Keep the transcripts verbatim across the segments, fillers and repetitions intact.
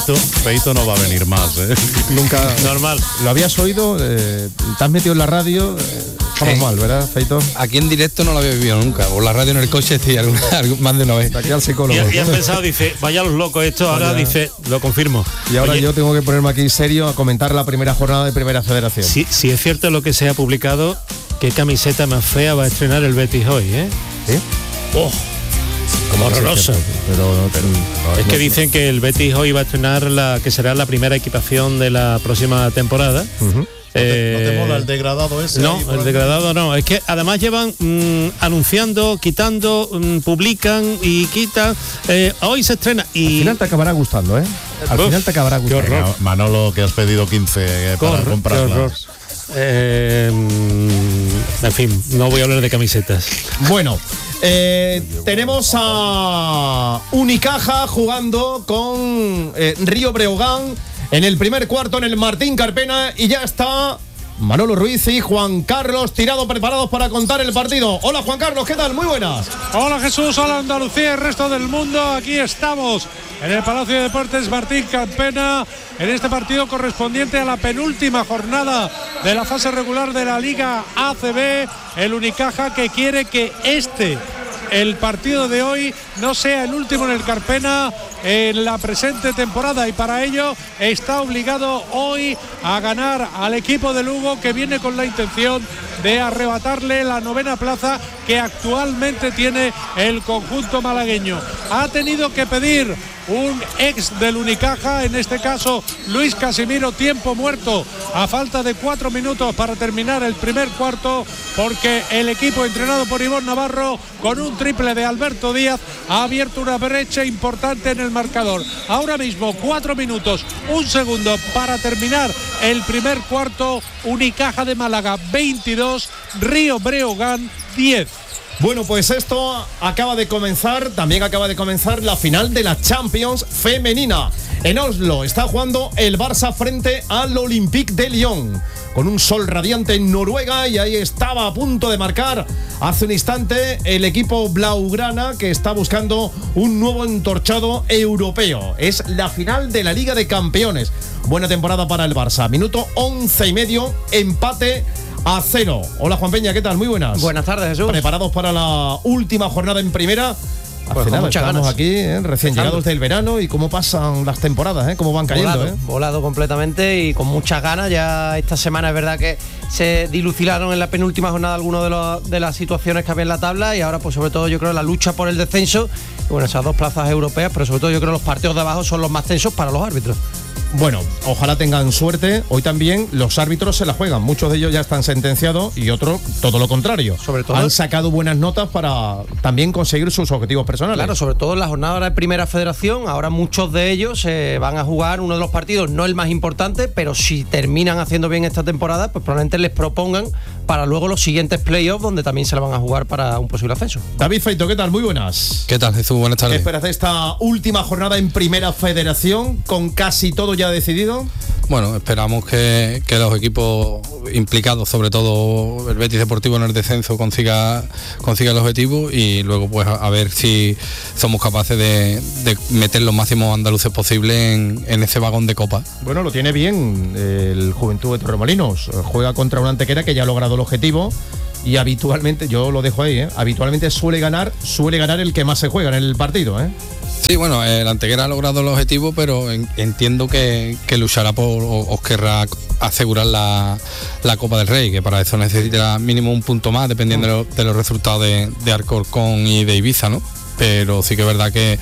Feito, Feito no va a venir más, ¿eh? Nunca. Normal. ¿Lo habías oído? Eh, ¿Te has metido en la radio? Eh, estamos Eh, mal, ¿verdad, Feito? Aquí en directo no lo había vivido nunca. O la radio en el coche, sí, alguna, más de una vez. Aquí al psicólogo. Y, y has pensado, dice, vaya los locos esto, ahora Vaya. dice, lo confirmo. Y ahora Oye, yo tengo que ponerme aquí serio a comentar la primera jornada de Primera Federación. Si, si es cierto lo que se ha publicado, qué camiseta más fea va a estrenar el Betis hoy, ¿eh? ¿Sí? ¡Oh! Como horrorosa. Pero, pero no, Es no, que dicen que el Betis hoy va a estrenar la que será la primera equipación de la próxima temporada. Uh-huh. Eh, ¿No te mola el degradado ese? No, ahí por el ahí? degradado no. Es que además llevan mmm, anunciando, quitando, mmm, publican y quitan. Eh, hoy se estrena y... Al final te acabará gustando, ¿eh? Al Uf, final te acabará qué gustando. horror. Manolo, que has pedido quince eh, para Qué comprarlas. horror. Eh, mm, en fin, no voy a hablar de camisetas. Bueno, eh, tenemos a Unicaja jugando con eh, Río Breogán en el primer cuarto en el Martín Carpena y ya está Manolo Ruiz y Juan Carlos Tirado preparados para contar el partido. Hola Juan Carlos, ¿qué tal? Muy buenas. Hola Jesús, hola Andalucía y el resto del mundo. Aquí estamos en el Palacio de Deportes Martín Carpena en este partido correspondiente a la penúltima jornada de la fase regular de la Liga A C B. El Unicaja que quiere que este, el partido de hoy, no sea el último en el Carpena en la presente temporada, y para ello está obligado hoy a ganar al equipo de Lugo, que viene con la intención de arrebatarle la novena plaza que actualmente tiene el conjunto malagueño. Ha tenido que pedir un ex del Unicaja, en este caso Luis Casimiro, tiempo muerto a falta de cuatro minutos para terminar el primer cuarto, porque el equipo entrenado por Ivón Navarro, con un triple de Alberto Díaz, ha abierto una brecha importante en el marcador. Ahora mismo cuatro minutos, un segundo para terminar el primer cuarto. Unicaja de Málaga veintidós, Río Breogán diez. Bueno, pues esto acaba de comenzar, también acaba de comenzar la final de la Champions femenina. En Oslo está jugando el Barça frente al Olympique de Lyon, con un sol radiante en Noruega, y ahí estaba a punto de marcar hace un instante el equipo blaugrana, que está buscando un nuevo entorchado europeo. Es la final de la Liga de Campeones. Buena temporada para el Barça. Minuto once y medio, empate a cero. Hola Juan Peña, ¿qué tal? Muy buenas. Buenas tardes, Jesús. ¿Preparados para la última jornada en primera? Hace Pues con nada, muchas estamos ganas. aquí, ¿eh? recién Empezando. llegados del verano, y cómo pasan las temporadas, ¿eh? Cómo van cayendo, volado, ¿eh? volado completamente y con muchas ganas. Ya esta semana es verdad que se dilucidaron en la penúltima jornada algunas de, los- de las situaciones que había en la tabla, y ahora pues sobre todo yo creo la lucha por el descenso, y bueno, esas dos plazas europeas, pero sobre todo yo creo los partidos de abajo son los más tensos para los árbitros. Bueno, ojalá tengan suerte. Hoy también los árbitros se la juegan. Muchos de ellos ya están sentenciados y otros todo lo contrario. Sobre todo- han sacado buenas notas para también conseguir sus objetivos personales. Claro, sobre todo en la jornada de Primera Federación, ahora muchos de ellos se van a jugar uno de los partidos, no el más importante, pero si terminan haciendo bien esta temporada, pues probablemente les propongan para luego los siguientes playoffs, donde también se la van a jugar para un posible ascenso. David Feito, ¿qué tal? Muy buenas. ¿Qué tal, Jesús? Buenas ¿Qué tardes. esperas de esta última jornada en Primera Federación, con casi todo ya decidido? Bueno, esperamos que, que los equipos implicados, sobre todo el Betis Deportivo en el descenso, consiga, consiga el objetivo, y luego pues a, a ver si somos capaces de, de meter los máximos andaluces posibles en, en ese vagón de copa. Bueno, lo tiene bien el Juventud de Torremolinos. Juega contra una Antequera que ya ha logrado el objetivo, y habitualmente, yo lo dejo ahí, ¿eh? habitualmente suele ganar, suele ganar el que más se juega en el partido, ¿eh? Sí, bueno, el Antequera ha logrado el objetivo, pero en- entiendo que, que luchará por, o, o querrá asegurar la, la Copa del Rey, que para eso necesita mínimo un punto más, dependiendo de, lo- de los resultados de, de Alcorcón y de Ibiza, ¿no? Pero sí que es verdad que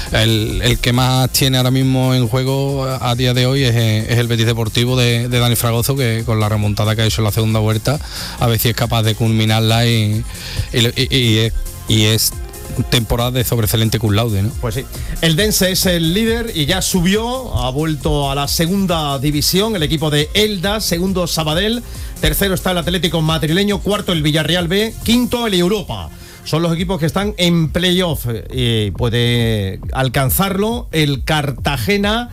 el, el que más tiene ahora mismo en juego a, a día de hoy es, es el Betis Deportivo de, de Dani Fragoso, que con la remontada que ha hecho en la segunda vuelta, a ver si es capaz de culminarla y, y, y- y es, y es temporada de sobresaliente cum laude, ¿no? Pues sí. El Dense es el líder y ya subió, ha vuelto a la segunda división, el equipo de Elda, segundo Sabadell, tercero está el Atlético Madrileño, cuarto el Villarreal B, quinto el Europa. Son los equipos que están en playoff, y puede alcanzarlo el Cartagena,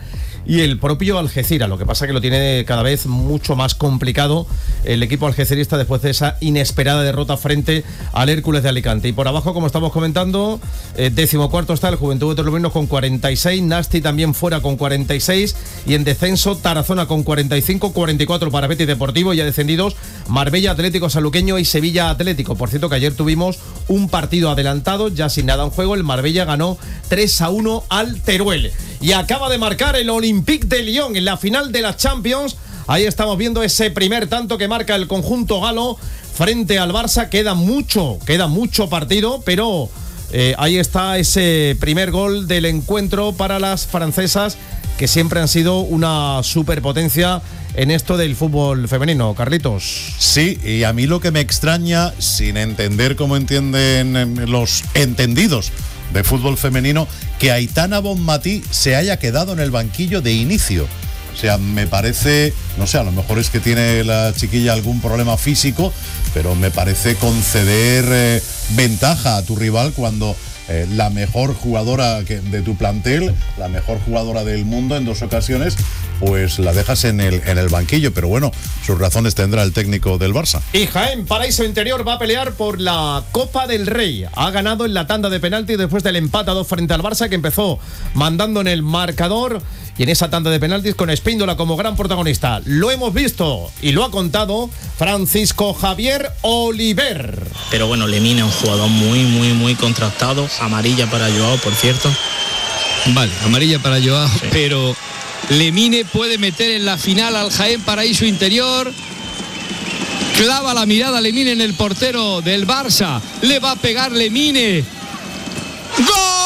y el propio Algeciras. Lo que pasa que lo tiene cada vez mucho más complicado el equipo algecirista después de esa inesperada derrota frente al Hércules de Alicante. Y por abajo, como estamos comentando, eh, décimo cuarto está el Juventud de Torremolinos con cuarenta y seis, Nasti también fuera con cuarenta y seis, y en descenso Tarazona con cuarenta y cinco, cuarenta y cuatro para Betis Deportivo, y ya descendidos Marbella Atlético Sanluqueño y Sevilla Atlético. Por cierto que ayer tuvimos un partido adelantado, ya sin nada en juego. El Marbella ganó tres a uno al Teruel. Y acaba de marcar el Olympique de Lyon en la final de la Champions. Ahí estamos viendo ese primer tanto que marca el conjunto galo frente al Barça. Queda mucho, queda mucho partido, pero eh, ahí está ese primer gol del encuentro para las francesas, que siempre han sido una superpotencia en esto del fútbol femenino. Carlitos. Sí, y a mí lo que me extraña, sin entender cómo entienden los entendidos de fútbol femenino, que Aitana Bonmatí se haya quedado en el banquillo de inicio. O sea, me parece, no sé, a lo mejor es que tiene la chiquilla algún problema físico, pero me parece conceder eh, ventaja a tu rival cuando eh, la mejor jugadora que, de tu plantel, la mejor jugadora del mundo en dos ocasiones, pues la dejas en el, en el banquillo. Pero bueno, sus razones tendrá el técnico del Barça. Y Jaén Paraíso Interior va a pelear por la Copa del Rey. Ha ganado en la tanda de penaltis después del empate a dos frente al Barça, que empezó mandando en el marcador, y en esa tanda de penaltis con Espíndola como gran protagonista. Lo hemos visto y lo ha contado Francisco Javier Oliver. Pero bueno, Lemina es un jugador muy, muy, muy contrastado. Amarilla para Joao, por cierto. Vale, amarilla para Joao, sí. Pero Lemine puede meter en la final al Jaén Paraíso Interior. Clava la mirada Lemine en el portero del Barça. Le va a pegar Lemine. ¡Gol!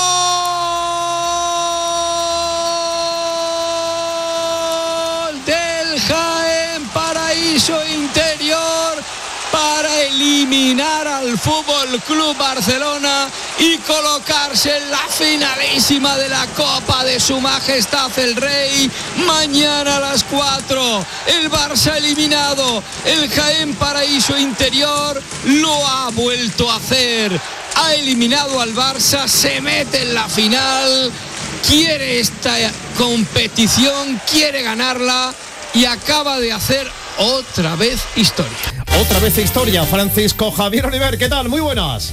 Jaén Paraíso Interior para eliminar al Fútbol Club Barcelona y colocarse en la finalísima de la Copa de Su Majestad el Rey. Mañana a las cuatro, el Barça eliminado. El Jaén Paraíso Interior lo ha vuelto a hacer. Ha eliminado al Barça, se mete en la final, quiere esta competición, quiere ganarla, y acaba de hacer otra vez historia. Otra vez historia. Francisco Javier Oliver, ¿qué tal? Muy buenas.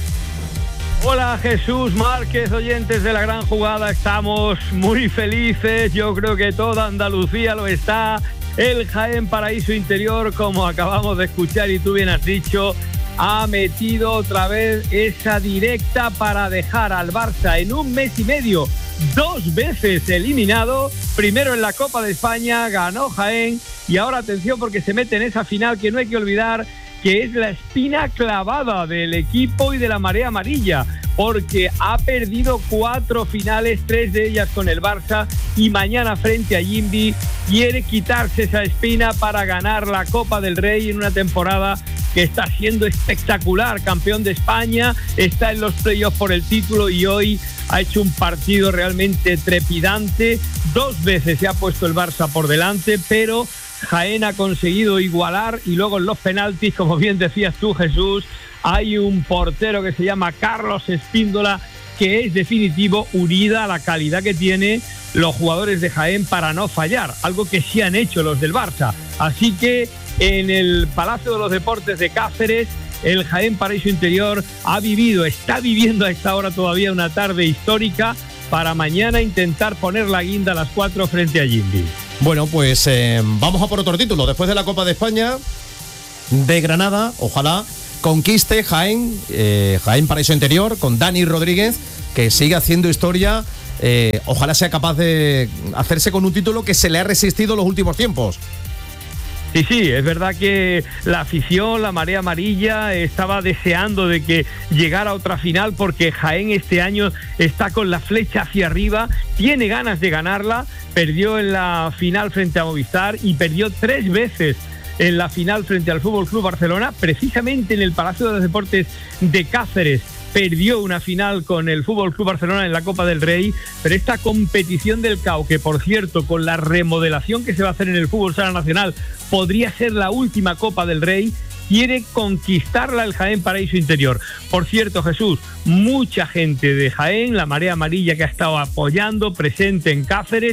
Hola Jesús Márquez, oyentes de La Gran Jugada, estamos muy felices, yo creo que toda Andalucía lo está. El Jaén Paraíso Interior, como acabamos de escuchar y tú bien has dicho, ha metido otra vez esa directa para dejar al Barça en un mes y medio dos veces eliminado. Primero en la Copa de España ganó Jaén, y ahora atención porque se mete en esa final que no hay que olvidar, que es la espina clavada del equipo y de la marea amarilla, porque ha perdido cuatro finales, tres de ellas con el Barça, y mañana frente a Jimbi quiere quitarse esa espina para ganar la Copa del Rey en una temporada que está siendo espectacular. Campeón de España, está en los playoffs por el título y hoy ha hecho un partido realmente trepidante. Dos veces se ha puesto el Barça por delante, pero Jaén ha conseguido igualar, y luego en los penaltis, como bien decías tú, Jesús, hay un portero que se llama Carlos Espíndola, que es definitivo, unida a la calidad que tiene los jugadores de Jaén para no fallar, algo que sí han hecho los del Barça. Así que en el Palacio de los Deportes de Cáceres, el Jaén Paraíso Interior ha vivido, está viviendo a esta hora todavía una tarde histórica para mañana intentar poner la guinda a las cuatro frente a Jimbi. Bueno, pues eh, vamos a por otro título. Después de la Copa de España de Granada, ojalá conquiste Jaén, eh, Jaén Paraíso Interior, con Dani Rodríguez, que sigue haciendo historia. Eh, ojalá sea capaz de hacerse con un título que se le ha resistido los últimos tiempos. Sí, sí, es verdad que la afición, la marea amarilla, estaba deseando de que llegara otra final, porque Jaén este año está con la flecha hacia arriba, tiene ganas de ganarla. Perdió en la final frente a Movistar y perdió tres veces en la final frente al Fútbol Club Barcelona, precisamente en el Palacio de los Deportes de Cáceres. Perdió una final con el Fútbol Club Barcelona en la Copa del Rey, pero esta competición del C A O, que por cierto, con la remodelación que se va a hacer en el Fútbol Sala Nacional, podría ser la última Copa del Rey, quiere conquistarla el Jaén Paraíso Interior. Por cierto, Jesús, mucha gente de Jaén, la marea amarilla que ha estado apoyando, presente en Cáceres,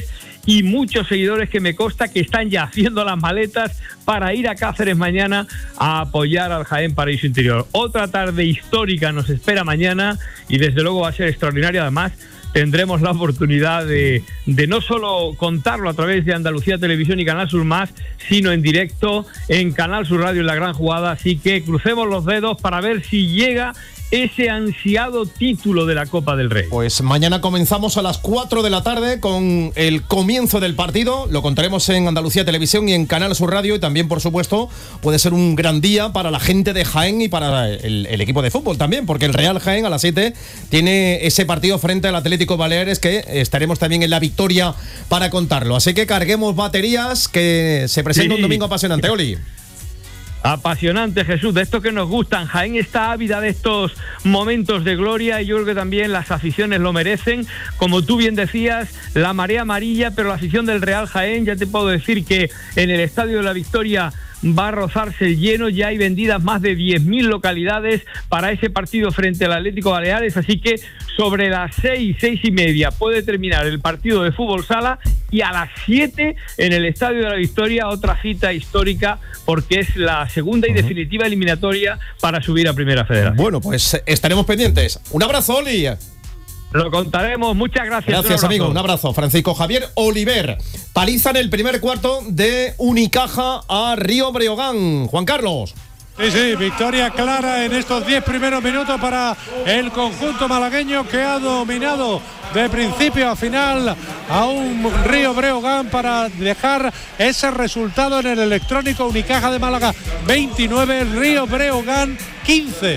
y muchos seguidores que me consta que están ya haciendo las maletas para ir a Cáceres mañana a apoyar al Jaén Paraíso Interior. Otra tarde histórica nos espera mañana y desde luego va a ser extraordinaria. Además, tendremos la oportunidad de, de no solo contarlo a través de Andalucía Televisión y Canal Sur Más, sino en directo en Canal Sur Radio en La Gran Jugada. Así que crucemos los dedos para ver si llega ese ansiado título de la Copa del Rey. Pues mañana comenzamos a las cuatro de la tarde con el comienzo del partido. Lo contaremos en Andalucía Televisión y en Canal Sur Radio. Y también, por supuesto, puede ser un gran día para la gente de Jaén y para el, el equipo de fútbol también, porque el Real Jaén a las siete tiene ese partido frente al Atlético Baleares, que estaremos también en la victoria para contarlo. Así que carguemos baterías, que se presenta sí. un domingo apasionante. Oli. Apasionante, Jesús, de esto que nos gustan. Jaén está ávida de estos momentos de gloria y yo creo que también las aficiones lo merecen. Como tú bien decías, la marea amarilla, pero la afición del Real Jaén, ya te puedo decir que en el Estadio de la Victoria va a rozarse el lleno, ya hay vendidas más de diez mil localidades para ese partido frente al Atlético Baleares, así que sobre las seis, seis y media puede terminar el partido de fútbol sala y a las siete en el Estadio de la Victoria otra cita histórica porque es la segunda y uh-huh. definitiva eliminatoria para subir a Primera Federación. Bueno, pues estaremos pendientes. Un abrazo, Oli. Lo contaremos, muchas gracias. Gracias, un amigo, un abrazo. Francisco Javier Oliver. Paliza en el primer cuarto de Unicaja a Río Breogán. Juan Carlos. Sí, sí, victoria clara en estos diez primeros minutos para el conjunto malagueño que ha dominado de principio a final a un Río Breogán para dejar ese resultado en el electrónico. Unicaja de Málaga veintinueve, Río Breogán quince.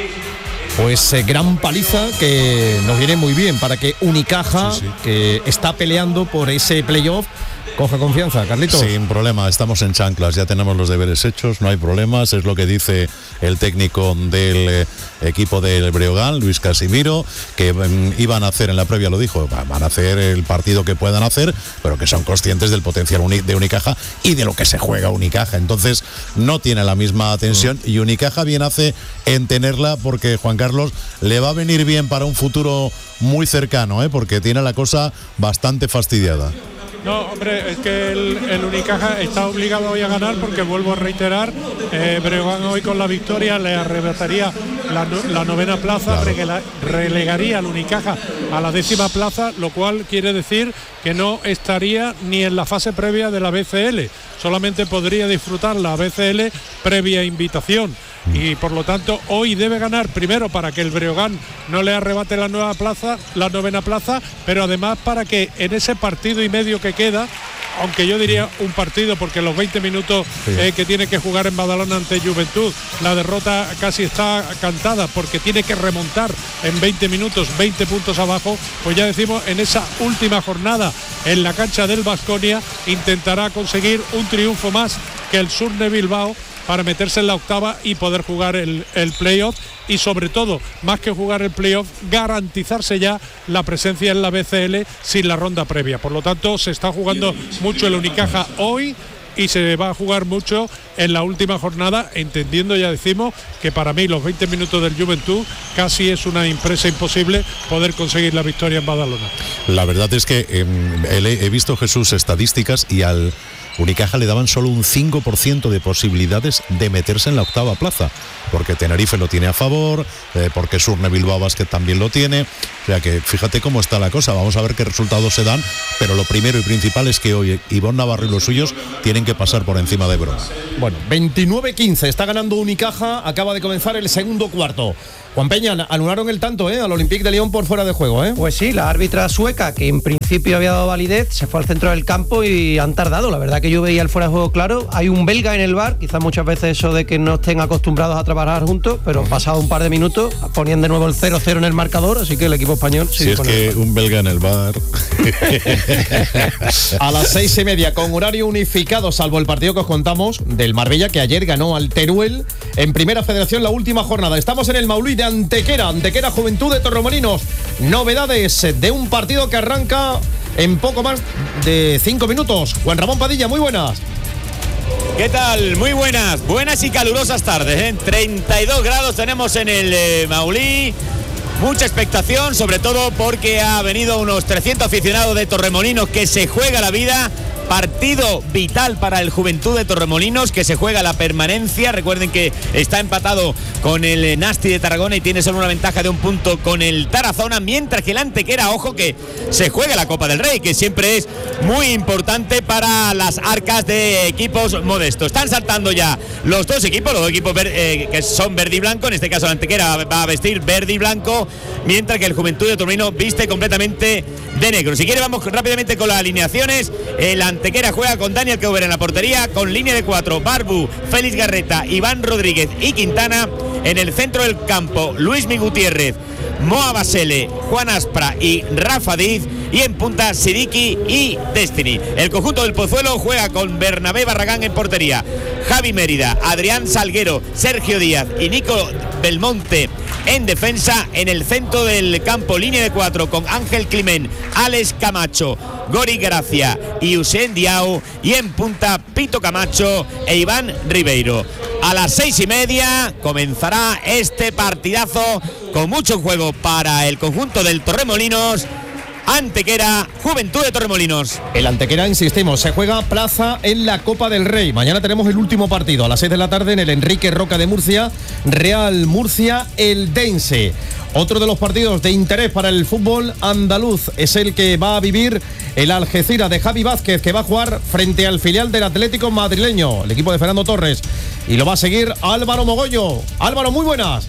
Pues eh, gran paliza que nos viene muy bien para que Unicaja, sí, sí. que está peleando por ese playoff, coja confianza. Carlitos. Sin problema, estamos en chanclas, ya tenemos los deberes hechos, no hay problemas, es lo que dice el técnico del eh, equipo del Breogán, Luis Casimiro, que eh, iban a hacer, en la previa lo dijo, van a hacer el partido que puedan hacer, pero que son conscientes del potencial uni- de Unicaja y de lo que se juega Unicaja, entonces no tiene la misma tensión mm. y Unicaja bien hace en tenerla porque, Juan Carlos, le va a venir bien para un futuro muy cercano, ¿eh? porque tiene la cosa bastante fastidiada. No, hombre, es que el, el Unicaja está obligado hoy a ganar porque, vuelvo a reiterar, eh, Breogán hoy con la victoria le arrebataría la, la novena plaza, claro. regela, relegaría al Unicaja a la décima plaza, lo cual quiere decir que no estaría ni en la fase previa de la B C L, solamente podría disfrutar la B C L previa invitación. Y por lo tanto hoy debe ganar primero para que el Breogán no le arrebate la nueva plaza, la novena plaza, pero además para que en ese partido y medio que queda, aunque yo diría un partido porque los veinte minutos sí. eh, que tiene que jugar en Badalona ante Juventud, la derrota casi está cantada porque tiene que remontar en veinte minutos, veinte puntos abajo, pues ya decimos en esa última jornada en la cancha del Baskonia intentará conseguir un triunfo más que el Surne Bilbao para meterse en la octava y poder jugar el, el playoff y sobre todo, más que jugar el playoff, garantizarse ya la presencia en la B C L sin la ronda previa. Por lo tanto, se está jugando mucho el Unicaja hoy y se va a jugar mucho en la última jornada, entendiendo, ya decimos, que para mí los veinte minutos del Juventud casi es una empresa imposible poder conseguir la victoria en Badalona. La verdad es que eh, he visto, Jesús, estadísticas y al Unicaja le daban solo un cinco por ciento de posibilidades de meterse en la octava plaza, porque Tenerife lo tiene a favor, eh, porque Surne Bilbao Basket también lo tiene, o sea que fíjate cómo está la cosa, vamos a ver qué resultados se dan, pero lo primero y principal es que hoy Ivonne Navarro y los suyos tienen que pasar por encima de Bron. Bueno, veintinueve quince, está ganando Unicaja, acaba de comenzar el segundo cuarto. Juan Peña, anularon el tanto, ¿eh? Al Olympique de Lyon por fuera de juego, ¿eh? Pues sí, la árbitra sueca, que en principio había dado validez, se fue al centro del campo y han tardado. La verdad que yo veía el fuera de juego claro. Hay un belga en el V A R, quizás muchas veces eso de que no estén acostumbrados a trabajar juntos, pero pasado un par de minutos ponían de nuevo el cero cero en el marcador, así que el equipo español sigue. Si es con que un belga en el V A R. A las seis y media, con horario unificado, salvo el partido que os contamos del Marbella, que ayer ganó al Teruel en Primera Federación la última jornada. Estamos en el Maulí de Antequera, Antequera Juventud de Torremolinos. Novedades de un partido que arranca en poco más de cinco minutos. Juan Ramón Padilla, muy buenas. ¿Qué tal? Muy buenas, buenas y calurosas tardes, ¿eh? treinta y dos grados tenemos en el eh, Maulí. mucha expectación, sobre todo porque ha venido unos trescientos aficionados de Torremolinos que se juega la vida. Partido vital para el Juventud de Torremolinos, que se juega la permanencia. Recuerden que está empatado con el Nasti de Tarragona y tiene solo una ventaja de un punto con el Tarazona, mientras que el Antequera, ojo, que se juega la Copa del Rey, que siempre es muy importante para las arcas de equipos modestos. Están saltando ya los dos equipos, los dos equipos ver, eh, que son verde y blanco. En este caso el Antequera va a vestir verde y blanco, mientras que el Juventud de Torremolinos viste completamente de negro. Si quiere, vamos rápidamente con las alineaciones. El Antequera juega con Daniel Keuber en la portería, con línea de cuatro, Barbu, Félix Garreta, Iván Rodríguez y Quintana. En el centro del campo, Luis Mi Gutiérrez, Moa Basele, Juan Aspra y Rafa Diz. Y en punta, Sidiki y Destiny. El conjunto del Pozuelo juega con Bernabé Barragán en portería, Javi Mérida, Adrián Salguero, Sergio Díaz y Nico Belmonte en defensa. En el centro del campo, línea de cuatro, con Ángel Climent, Alex Camacho, Gori Gracia y Usain Diao. Y en punta, Pito Camacho e Iván Ribeiro. A las seis y media comenzará este partidazo con mucho juego para el conjunto del Torremolinos. Antequera, Juventud de Torremolinos. El Antequera, insistimos, se juega plaza en la Copa del Rey. Mañana tenemos el último partido a las seis de la tarde en el Enrique Roca de Murcia, Real Murcia Eldense. Otro de los partidos de interés para el fútbol andaluz es el que va a vivir el Algeciras de Javi Vázquez, que va a jugar frente al filial del Atlético madrileño, el equipo de Fernando Torres, y lo va a seguir Álvaro Mogollo. Álvaro, muy buenas.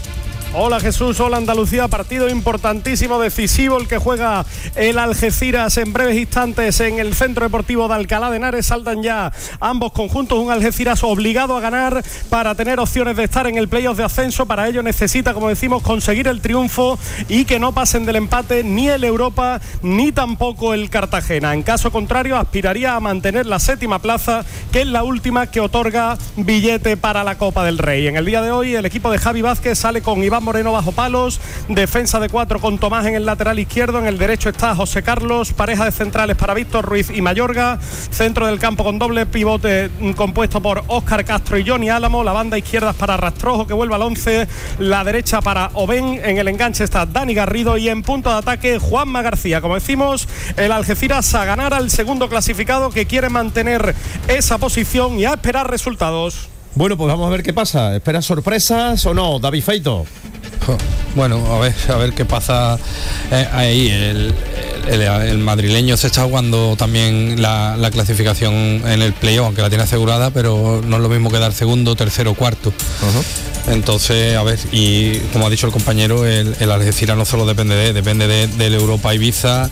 Hola Jesús, hola Andalucía, partido importantísimo, decisivo el que juega el Algeciras en breves instantes en el Centro Deportivo de Alcalá de Henares. Saltan ya ambos conjuntos, un Algeciras obligado a ganar para tener opciones de estar en el playoff de ascenso. Para ello necesita, como decimos, conseguir el triunfo y que no pasen del empate ni el Europa ni tampoco el Cartagena. En caso contrario, aspiraría a mantener la séptima plaza, que es la última que otorga billete para la Copa del Rey. En el día de hoy el equipo de Javi Vázquez sale con Iván Moreno bajo palos, defensa de cuatro con Tomás en el lateral izquierdo, en el derecho está José Carlos, pareja de centrales para Víctor Ruiz y Mayorga, centro del campo con doble pivote compuesto por Óscar Castro y Johnny Álamo, la banda izquierda es para Rastrojo, que vuelve al once, la derecha para Oben, en el enganche está Dani Garrido y en punto de ataque Juanma García. Como decimos, el Algeciras a ganar al segundo clasificado, que quiere mantener esa posición y a esperar resultados. Bueno, pues vamos a ver qué pasa. ¿Esperas sorpresas o no, David Feito? Bueno, a ver, a ver qué pasa eh, ahí. El, el, el madrileño se está jugando también la, la clasificación en el playoff, aunque la tiene asegurada, pero no es lo mismo que dar segundo, tercero, cuarto. Uh-huh. Entonces, a ver, y como ha dicho el compañero, el, el Algeciras no solo depende de, depende de, del Europa Ibiza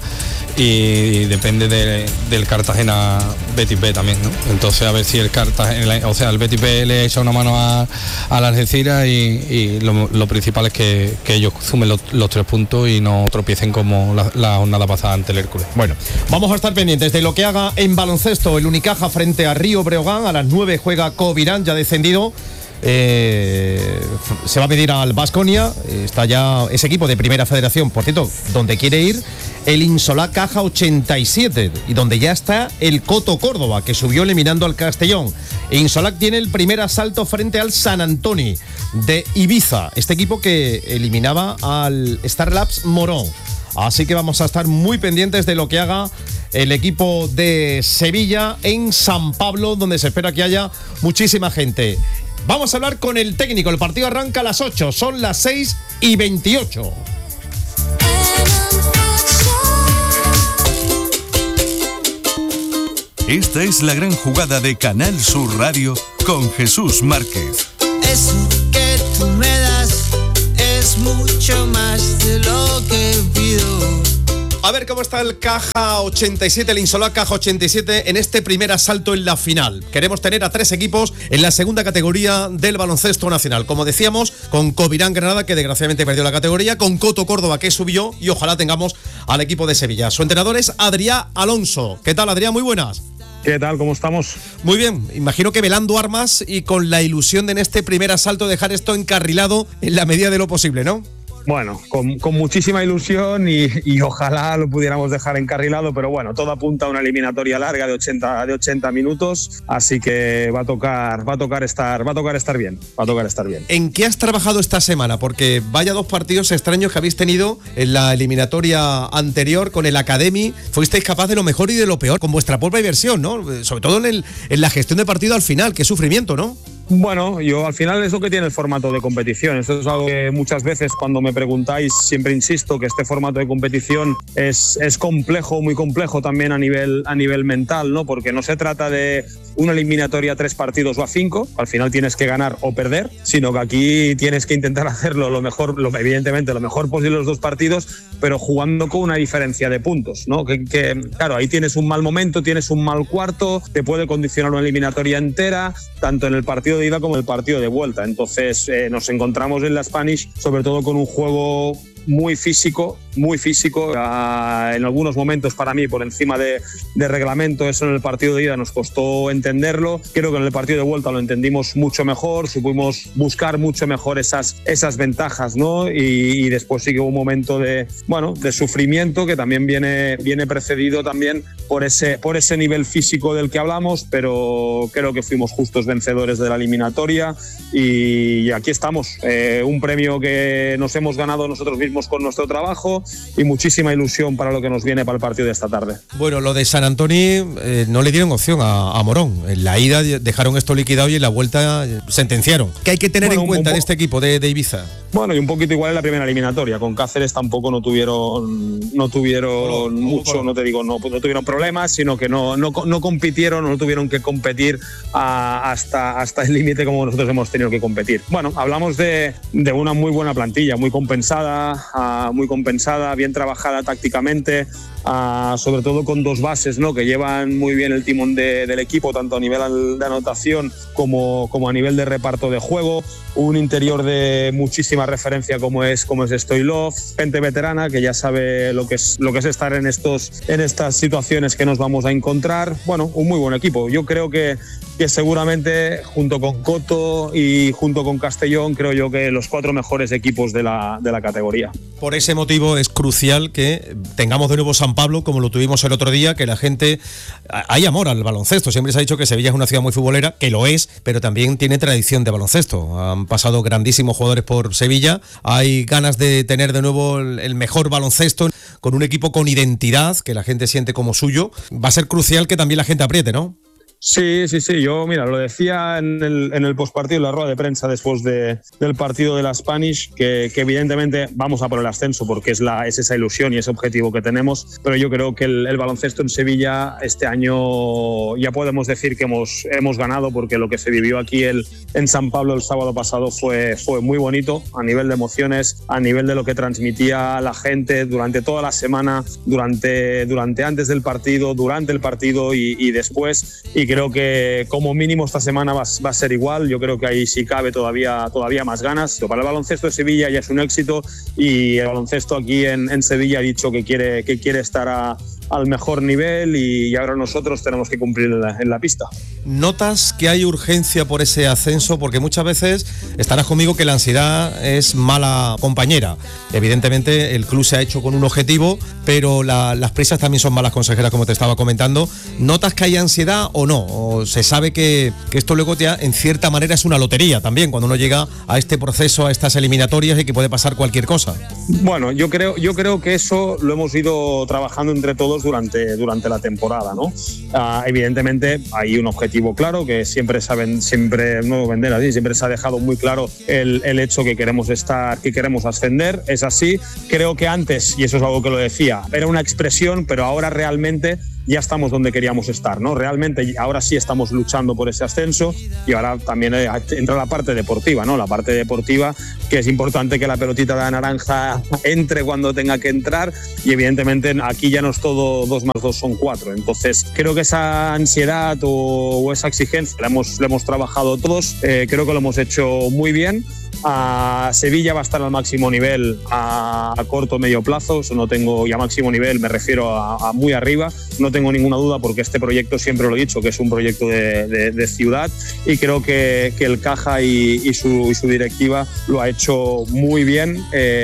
y depende de, del Cartagena Betis B también, ¿no? Entonces a ver si el Cartagena, o sea, el Betis B le echa una mano a, a la Algeciras y, y lo, lo principal es que, que ellos sumen los, los tres puntos y no tropiecen como la, la jornada pasada ante el Hércules. Bueno, vamos a estar pendientes de lo que haga en baloncesto el Unicaja frente a Río Breogán. A las nueve juega Covirán, ya descendido. Eh, se va a pedir al Baskonia, está ya ese equipo de primera federación, por cierto, donde quiere ir el Insolá Caja ochenta y siete y donde ya está el Coto Córdoba, que subió eliminando al Castellón. Insolac tiene el primer asalto frente al San Antoni de Ibiza, este equipo que eliminaba al Star Labs Morón. Así que vamos a estar muy pendientes de lo que haga el equipo de Sevilla en San Pablo, donde se espera que haya muchísima gente. Vamos a hablar con el técnico. El partido arranca a las ocho, son las seis y veintiocho. Esta es la gran jugada de Canal Sur Radio con Jesús Márquez. Eso que tú me das es mucho más de lo que pido. A ver cómo está el Caja ochenta y siete, el Insolá Caja ochenta y siete en este primer asalto en la final. Queremos tener a tres equipos en la segunda categoría del baloncesto nacional. Como decíamos, con Covirán Granada, que desgraciadamente perdió la categoría, con Coto Córdoba, que subió, y ojalá tengamos al equipo de Sevilla. Su entrenador es Adrián Alonso. ¿Qué tal, Adrián? Muy buenas. ¿Qué tal? ¿Cómo estamos? Muy bien, imagino que velando armas y con la ilusión de en este primer asalto dejar esto encarrilado en la medida de lo posible, ¿no? Bueno, con, con muchísima ilusión y, y ojalá lo pudiéramos dejar encarrilado, pero bueno, todo apunta a una eliminatoria larga de ochenta, de ochenta minutos, así que va a tocar, va a tocar estar, va a tocar estar bien, va a tocar estar bien. ¿En qué has trabajado esta semana? Porque vaya dos partidos extraños que habéis tenido en la eliminatoria anterior con el Academy. Fuisteis capaz de lo mejor y de lo peor con vuestra propia versión, ¿no? Sobre todo en, el, en la gestión de partido al final, qué sufrimiento, ¿no? Bueno, yo al final es lo que tiene el formato de competición. Esto es algo que muchas veces cuando me preguntáis siempre insisto que este formato de competición es, es complejo, muy complejo también a nivel, a nivel mental, ¿no? Porque no se trata de una eliminatoria a tres partidos o a cinco, al final tienes que ganar o perder, sino que aquí tienes que intentar hacerlo lo mejor, lo, evidentemente lo mejor posible los dos partidos, pero jugando con una diferencia de puntos, ¿no? Que, que claro, ahí tienes un mal momento, tienes un mal cuarto, te puede condicionar una eliminatoria entera, tanto en el partido de ida como el partido de vuelta. Entonces eh, nos encontramos en la Spanish sobre todo con un juego muy físico, muy físico, uh, en algunos momentos para mí por encima de, de reglamento. Eso en el partido de ida nos costó entenderlo, creo que en el partido de vuelta lo entendimos mucho mejor, supimos buscar mucho mejor esas, esas ventajas, ¿no? Y, y después sí que hubo un momento de, bueno, de sufrimiento que también viene, viene precedido también por ese, por ese nivel físico del que hablamos, pero creo que fuimos justos vencedores de la eliminatoria y, y aquí estamos, eh, un premio que nos hemos ganado nosotros mismos con nuestro trabajo y muchísima ilusión para lo que nos viene para el partido de esta tarde. Bueno, lo de San Antonio eh, no le dieron opción a, a Morón. En la ida dejaron esto liquidado y en la vuelta sentenciaron. ¿Qué hay que tener bueno, en cuenta de este equipo de, de Ibiza? Bueno, y un poquito igual en la primera eliminatoria. Con Cáceres tampoco no tuvieron, no tuvieron no, mucho, no, no te digo, no, no tuvieron problemas, sino que no, no, no compitieron, no tuvieron que competir a, hasta, hasta el límite como nosotros hemos tenido que competir. Bueno, hablamos de, de una muy buena plantilla, muy compensada, uh, muy compensada, bien trabajada tácticamente, uh, sobre todo con dos bases, ¿no? Que llevan muy bien el timón de, del equipo, tanto a nivel de anotación como, como a nivel de reparto de juego. Un interior de muchísima referencia como es, como es Stoilov, gente veterana que ya sabe lo que es, lo que es estar en, estos, en estas situaciones que nos vamos a encontrar. Bueno, un muy buen equipo. Yo creo que, que seguramente junto con Coto y junto con Castellón, creo yo que los cuatro mejores equipos de la, de la categoría. Por ese motivo es crucial que tengamos de nuevo San Pablo, como lo tuvimos el otro día, que la gente... Hay amor al baloncesto. Siempre se ha dicho que Sevilla es una ciudad muy futbolera, que lo es, pero también tiene tradición de baloncesto. Han pasado grandísimos jugadores por Sevilla. Hay ganas de tener de nuevo el mejor baloncesto con un equipo con identidad, que la gente siente como suyo. Va a ser crucial que también la gente apriete, ¿no? Sí, sí, sí. Yo, mira, lo decía en el, en el postpartido, en la rueda de prensa después de, del partido de la Spanish, que, que evidentemente vamos a por el ascenso porque es, la, es esa ilusión y ese objetivo que tenemos, pero yo creo que el, el baloncesto en Sevilla este año ya podemos decir que hemos, hemos ganado, porque lo que se vivió aquí el, en San Pablo el sábado pasado fue, fue muy bonito a nivel de emociones, a nivel de lo que transmitía la gente durante toda la semana, durante, durante antes del partido, durante el partido y, y después. Y creo que como mínimo esta semana va, va a ser igual. Yo creo que ahí sí cabe todavía, todavía más ganas. Para el baloncesto de Sevilla ya es un éxito y el baloncesto aquí en, en Sevilla ha dicho que quiere, que quiere estar a, al mejor nivel y ahora nosotros tenemos que cumplir en la, en la pista. ¿Notas que hay urgencia por ese ascenso? Porque muchas veces estarás conmigo que la ansiedad es mala compañera. Evidentemente el club se ha hecho con un objetivo, pero la, las prisas también son malas consejeras, como te estaba comentando. ¿Notas que hay ansiedad o no? ¿O se sabe que, que esto luego ya en cierta manera es una lotería también cuando uno llega a este proceso, a estas eliminatorias y que puede pasar cualquier cosa? Bueno, yo creo, yo creo que eso lo hemos ido trabajando entre todos durante, durante la temporada, ¿no? Uh, evidentemente hay un objetivo claro que siempre saben, siempre no vender así, siempre se ha dejado muy claro el, el hecho que queremos estar, que queremos ascender, es así. Creo que antes, y eso es algo que lo decía, era una expresión, pero ahora realmente ya estamos donde queríamos estar, ¿no? Realmente ahora sí estamos luchando por ese ascenso y ahora también entra la parte deportiva, ¿no? La parte deportiva, que es importante que la pelotita de la naranja entre cuando tenga que entrar y evidentemente aquí ya no es todo dos más dos son cuatro. Entonces creo que esa ansiedad o, o esa exigencia la hemos, la hemos trabajado todos, eh, creo que lo hemos hecho muy bien. A Sevilla va a estar al máximo nivel a, a corto o medio plazo, eso no tengo, y a máximo nivel me refiero a, a muy arriba, no tengo ninguna duda porque este proyecto siempre lo he dicho que es un proyecto de, de, de ciudad y creo que, que el Caja y, y, su, y su directiva lo ha hecho muy bien,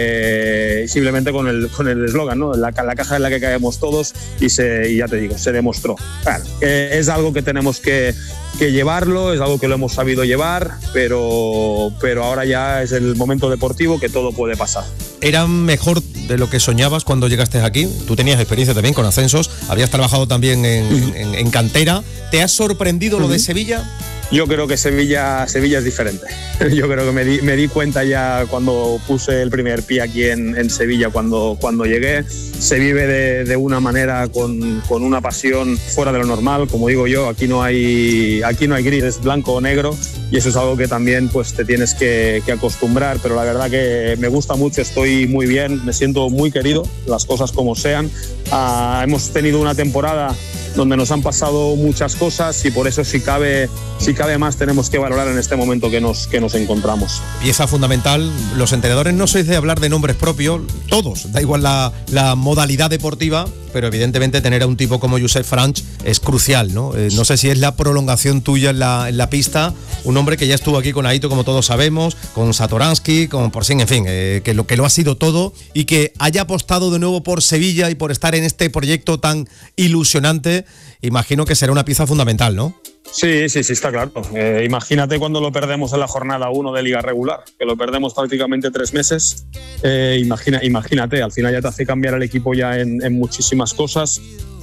eh, simplemente con el con el eslogan, ¿no? La, la caja en la que caemos todos y, se, y ya te digo, se demostró. Claro, eh, es algo que tenemos que que llevarlo, es algo que lo hemos sabido llevar, pero, pero ahora ya es el momento deportivo que todo puede pasar. ¿Era mejor de lo que soñabas cuando llegaste aquí? Tú tenías experiencia también con ascensos, habías trabajado también en, en, en cantera. ¿Te ha sorprendido lo de Sevilla? Yo creo que Sevilla, Sevilla es diferente. Yo creo que me di, me di cuenta ya cuando puse el primer pie aquí en, en Sevilla, cuando, cuando llegué. Se vive de, de una manera con, con una pasión fuera de lo normal. Como digo yo, aquí no hay, aquí no hay gris, es blanco o negro y eso es algo que también pues, te tienes que, que acostumbrar. Pero la verdad que me gusta mucho, estoy muy bien, me siento muy querido, las cosas como sean. Ah, hemos tenido una temporada donde nos han pasado muchas cosas y por eso si cabe, si cabe más tenemos que valorar en este momento que nos, que nos encontramos. Pieza fundamental, los entrenadores no sois de hablar de nombres propios, todos, da igual la, la modalidad deportiva, pero evidentemente tener a un tipo como Josep Franch es crucial, ¿no? Eh, no sé si es la prolongación tuya en la, en la pista, un hombre que ya estuvo aquí con Aito, como todos sabemos, con Satoransky, con Porcín, en fin, eh, que, lo, que lo ha sido todo y que haya apostado de nuevo por Sevilla y por estar en este proyecto tan ilusionante, imagino que será una pieza fundamental, ¿no? Sí, sí, sí, está claro. Eh, imagínate cuando lo perdemos en la jornada uno de Liga Regular, que lo perdemos prácticamente tres meses. Eh, imagina, imagínate, al final ya te hace cambiar el equipo ya en, en muchísimas cosas.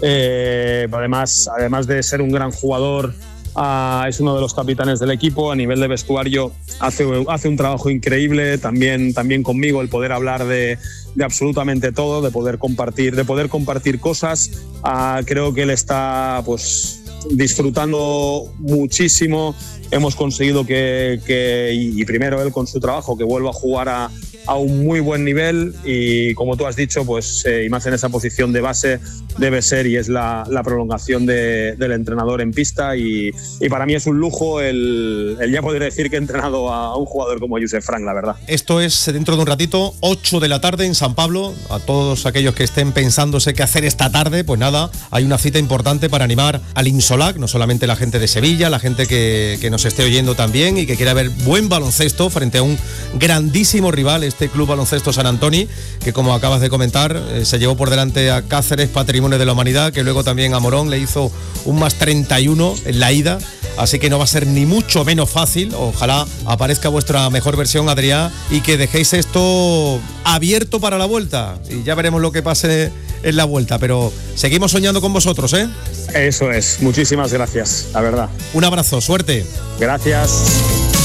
Eh, además, además de ser un gran jugador, uh, es uno de los capitanes del equipo. A nivel de vestuario hace, hace un trabajo increíble. También, también conmigo el poder hablar de, de absolutamente todo, de poder compartir, de poder compartir cosas. Uh, creo que él está, pues, disfrutando muchísimo. Hemos conseguido que, que y primero él con su trabajo, que vuelva a jugar a, a un muy buen nivel y como tú has dicho, pues eh, y más en esa posición de base debe ser y es la, la prolongación de, del entrenador en pista y, y para mí es un lujo el, el ya poder decir que he entrenado a un jugador como Josep Franch, la verdad. Esto es dentro de un ratito, ocho de la tarde en San Pablo. A todos aquellos que estén pensándose qué hacer esta tarde, pues nada, hay una cita importante para animar al IMSOLAC, no solamente la gente de Sevilla, la gente que, que nos esté oyendo también y que quiera ver buen baloncesto frente a un grandísimo rival, este Club Baloncesto San Antoni, que como acabas de comentar, eh, se llevó por delante a Cáceres, Patrimonio de la Humanidad, que luego también a Morón le hizo un más treinta y uno en la ida, así que no va a ser ni mucho menos fácil. Ojalá aparezca vuestra mejor versión, Adrián, y que dejéis esto abierto para la vuelta y ya veremos lo que pase en la vuelta, pero seguimos soñando con vosotros, ¿eh? Eso es, muchísimas gracias, la verdad. Un abrazo, suerte. Gracias.